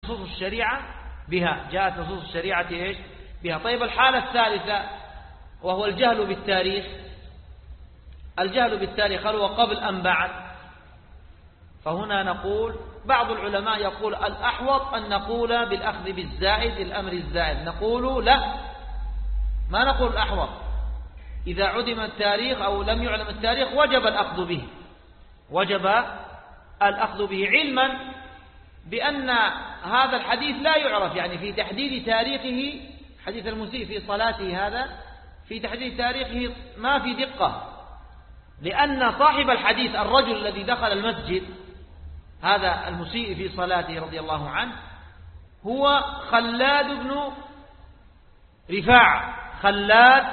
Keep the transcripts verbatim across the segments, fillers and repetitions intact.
نصوص الشريعة بها، جاءت نصوص الشريعة إيش بها. طيب الحالة الثالثة وهو الجهل بالتاريخ. الجهل بالتاريخ هل هو قبل أم بعد؟ فهنا نقول بعض العلماء يقول الأحوط أن نقول بالأخذ بالزائد، الأمر الزائد. نقول لا، ما نقول الأحوط. إذا عدم التاريخ أو لم يعلم التاريخ وجب الأخذ به، وجب الأخذ به، علما بأن هذا الحديث لا يعرف، يعني في تحديد تاريخه، حديث المسيء في صلاته هذا في تحديد تاريخه ما في دقة، لأن صاحب الحديث الرجل الذي دخل المسجد هذا المسيء في صلاته رضي الله عنه هو خلاد بن رفاعة، خلاد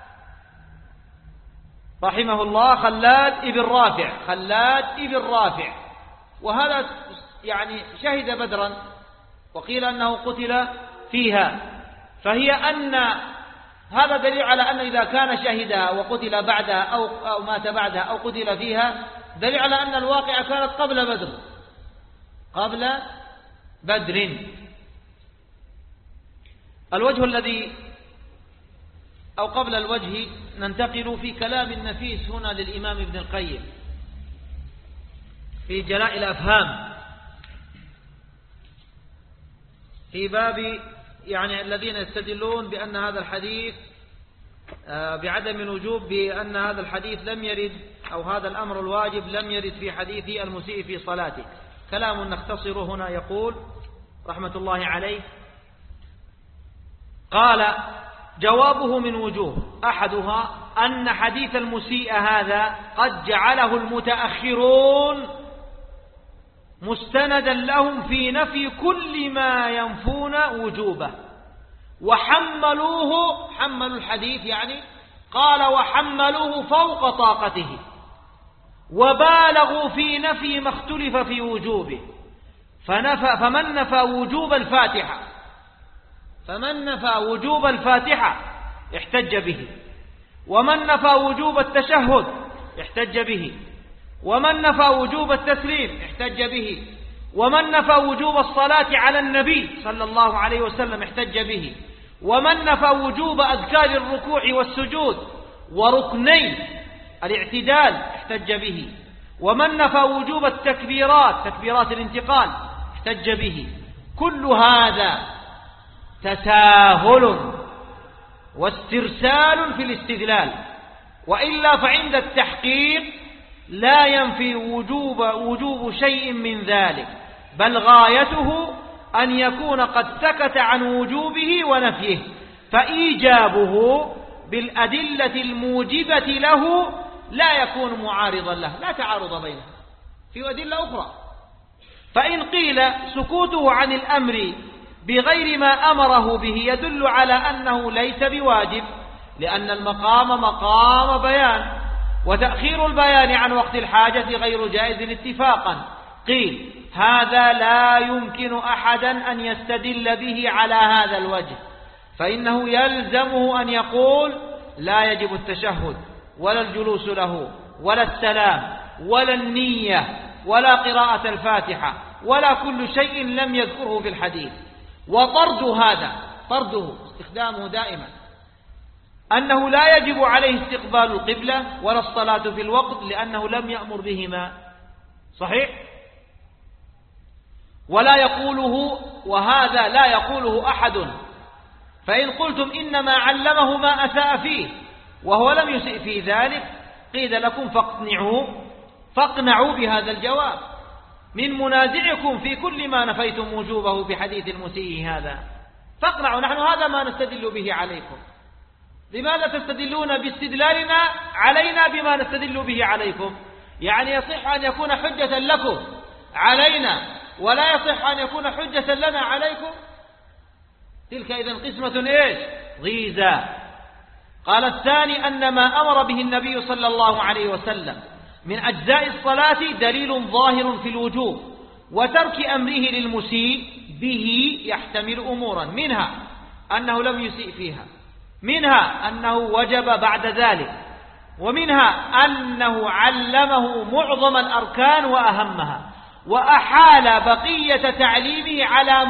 رحمه الله، خلاد ابن رافع، خلاد ابن رافع، وهذا يعني شهد بدرا وقيل أنه قتل فيها، فهي أن هذا دليل على أن إذا كان شهدها وقتل بعدها أو, أو مات بعدها أو قتل فيها دليل على أن الواقعة كانت قبل بدر، قبل بدر. الوجه الذي أو قبل الوجه ننتقل في كلام النفيس هنا للإمام ابن القيم في جلاء الأفهام في باب يعني الذين يستدلون بأن هذا الحديث بعدم الوجوب، بأن هذا الحديث لم يرد أو هذا الأمر الواجب لم يرد في حديث المسيء في صلاته. كلام نختصر هنا. يقول رحمة الله عليه: قال: جوابه من وجوه، أحدها أن حديث المسيء هذا قد جعله المتأخرون مستندا لهم في نفي كل ما ينفون وجوبه، وحملوه، حملوا الحديث يعني قال وحملوه فوق طاقته، وبالغوا في نفي ما اختلف في وجوبه، فنفى فمن نفى وجوب الفاتحة فمن نفى وجوب الفاتحة احتج به، ومن نفى وجوب التشهد احتج به، ومن نفى وجوب التسليم احتج به، ومن نفى وجوب الصلاة على النبي صلى الله عليه وسلم احتج به، ومن نفى وجوب أذكار الركوع والسجود وركني الاعتدال احتج به، ومن نفى وجوب التكبيرات تكبيرات الانتقال احتج به. كل هذا تساهل واسترسال في الاستدلال، وإلا فعند التحقيق لا ينفي وجوب وجوب شيء من ذلك، بل غايته أن يكون قد سكت عن وجوبه ونفيه، فإيجابه بالأدلة الموجبة له لا يكون معارضا له، لا تعارض بينه في أدلة أخرى. فإن قيل سكوته عن الأمر بغير ما أمره به يدل على أنه ليس بواجب، لأن المقام مقام بيان، وتأخير البيان عن وقت الحاجة غير جائز اتفاقا. قيل هذا لا يمكن أحدا أن يستدل به على هذا الوجه، فإنه يلزمه أن يقول لا يجب التشهد ولا الجلوس له ولا السلام ولا النية ولا قراءة الفاتحة ولا كل شيء لم يذكره في الحديث. وطرد هذا، طرده استخدامه دائما، أنه لا يجب عليه استقبال القبلة ولا الصلاة في الوقت لأنه لم يأمر بهما، صحيح؟ ولا يقوله، وهذا لا يقوله أحد. فإن قلتم إنما علمه ما أساء فيه وهو لم يسئ في ذلك، قيل لكم فاقنعوا فاقنعوا بهذا الجواب من منازعكم في كل ما نفيتم وجوبه بحديث المسيء هذا، فاقنعوا، نحن هذا ما نستدل به عليكم. لماذا تستدلون باستدلالنا علينا بما نستدل به عليكم؟ يعني يصح أن يكون حجة لكم علينا ولا يصح أن يكون حجة لنا عليكم؟ تلك إذن قسمة إيش؟ ضيزى. قال الثاني أن ما أمر به النبي صلى الله عليه وسلم من أجزاء الصلاة دليل ظاهر في الوجوب، وترك أمره للمسيء به يحتمل أمورا، منها أنه لم يسيء فيها، منها أنه وجب بعد ذلك، ومنها أنه علمه معظم الأركان وأهمها، وأحال بقية تعليمه على